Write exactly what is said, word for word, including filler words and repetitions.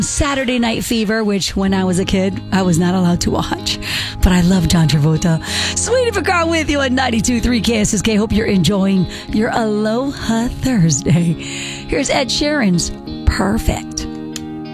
Saturday Night Fever, which when I was a kid, I was not allowed to watch. But I love John Travolta. Sweetie Picard with you at ninety-two point three K S S K. Hope you're enjoying your Aloha Thursday. Here's Ed Sheeran's Perfect.